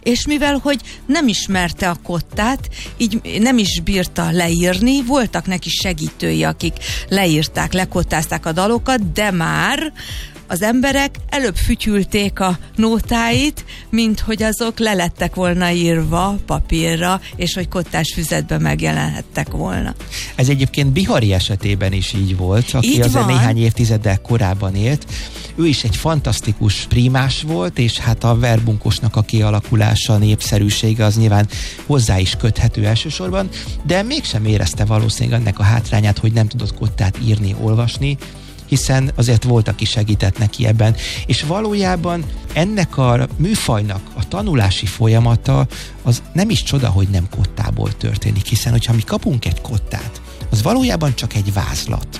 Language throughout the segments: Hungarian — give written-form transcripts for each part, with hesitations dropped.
és mivel, hogy nem ismerte a kottát, így nem is bírta leírni, voltak neki segítői, akik leírták, lekottázták a dalokat, de már az emberek előbb fütyülték a nótáit, mint hogy azok lelettek volna írva papírra, és hogy kottás füzetben megjelenhettek volna. Ez egyébként Bihari esetében is így volt, aki így azért van. néhány évtizeddel korábban élt. Ő is egy fantasztikus prímás volt, és hát a verbunkosnak a kialakulása, népszerűsége az nyilván hozzá is köthető elsősorban, de mégsem érezte valószínűleg ennek a hátrányát, hogy nem tudott kottát írni, olvasni, hiszen azért volt, aki segített neki ebben. És valójában ennek a műfajnak a tanulási folyamata az nem is csoda, hogy nem kottából történik, hiszen hogyha mi kapunk egy kottát, az valójában csak egy vázlat,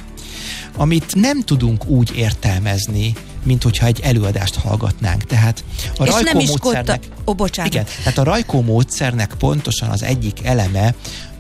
amit nem tudunk úgy értelmezni, mint hogyha egy előadást hallgatnánk. Tehát a Rajkó módszernek... bocsánat. Igen, tehát a Rajkó módszernek pontosan az egyik eleme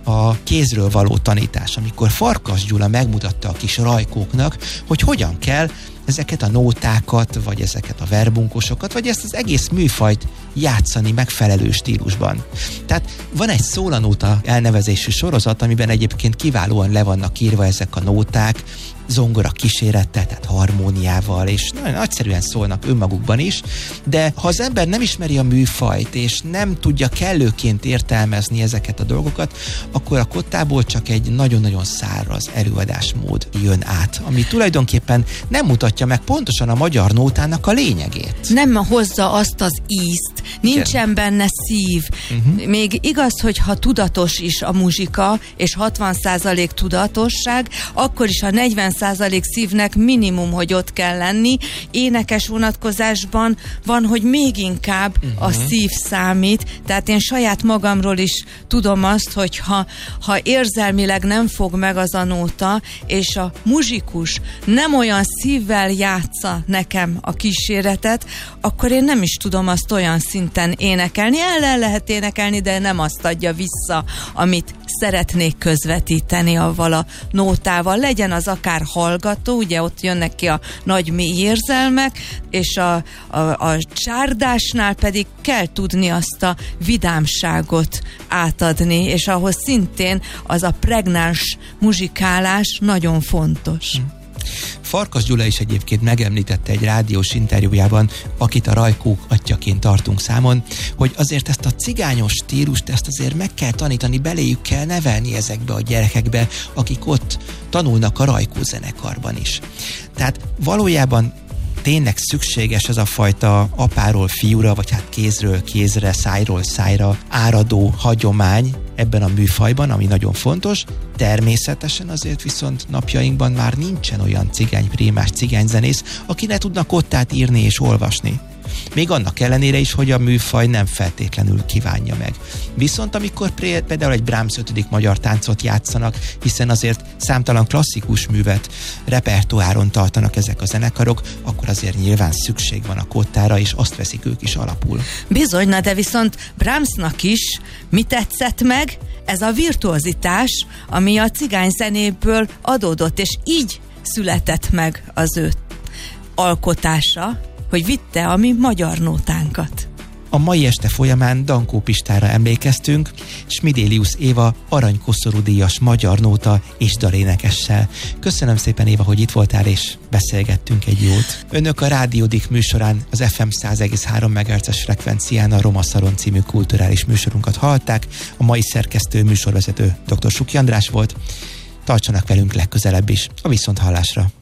a kézről való tanítás, amikor Farkas Gyula megmutatta a kis rajkóknak, hogy hogyan kell ezeket a nótákat, vagy ezeket a verbunkosokat, vagy ezt az egész műfajt játszani megfelelő stílusban. Tehát van egy szólanóta elnevezésű sorozat, amiben egyébként kiválóan le vannak írva ezek a nóták, zongora kísérettel, tehát harmóniával, és nagyon nagyszerűen szólnak önmagukban is, de ha az ember nem ismeri a műfajt, és nem tudja kellőként értelmezni ezeket a dolgokat, akkor a kottából csak egy nagyon-nagyon száraz előadásmód jön át, ami tulajdonképpen nem mutatja meg pontosan a magyar nótának a lényegét. Nem hozza azt az ízt, nincsen benne szív. Még igaz, hogy ha tudatos is a muzsika, és 60% tudatosság, akkor is a 40% szívnek minimum, hogy ott kell lenni. Énekes vonatkozásban van, hogy még inkább a szív számít, tehát én saját magamról is tudom azt, hogy ha érzelmileg nem fog meg az a nóta, és a muzsikus nem olyan szívvel játsza nekem a kíséretet, akkor én nem is tudom azt olyan szinten énekelni. El lehet énekelni, de nem azt adja vissza, amit szeretnék közvetíteni avval a nótával. Legyen az akár hallgató, ugye ott jönnek ki a nagy mély érzelmek, és a csárdásnál pedig kell tudni azt a vidámságot átadni, és ahhoz szintén az a pregnáns muzsikálás nagyon fontos. Farkas Gyula is egyébként megemlítette egy rádiós interjújában, akit a Rajkók atyaként tartunk számon, hogy azért ezt a cigányos stílust, ezt azért meg kell tanítani, beléjük kell nevelni ezekbe a gyerekekbe, akik ott tanulnak a Rajkó zenekarban is. Tehát valójában tényleg szükséges ez a fajta apáról fiúra, vagy hát kézről kézre, szájról szájra áradó hagyomány ebben a műfajban, ami nagyon fontos. Természetesen azért viszont napjainkban már nincsen olyan cigányprímás, cigányzenész, aki ne tudna kottát írni és olvasni. Még annak ellenére is, hogy a műfaj nem feltétlenül kívánja meg. Viszont amikor például egy Brahms 5. magyar táncot játszanak, hiszen azért számtalan klasszikus művet repertoáron tartanak ezek a zenekarok, akkor azért nyilván szükség van a kottára, és azt veszik ők is alapul. Bizony, na de viszont Brahmsnak is mi tetszett meg? Ez a virtuozitás, ami a cigányzenéből adódott, és így született meg az ő alkotása, hogy vitte a mi magyar nótánkat. A mai este folyamán Dankó Pistára emlékeztünk, Smidélius Éva aranykoszorú díjas magyar nóta és dalénekessel. Köszönöm szépen, Éva, hogy itt voltál, és beszélgettünk egy jót. Önök a Rádiódik műsorán az FM 100,3 MHz-es frekvencián a Roma Szaron című kulturális műsorunkat hallották. A mai szerkesztő, műsorvezető dr. Suki András volt. Tartsanak velünk legközelebb is, a viszonthallásra.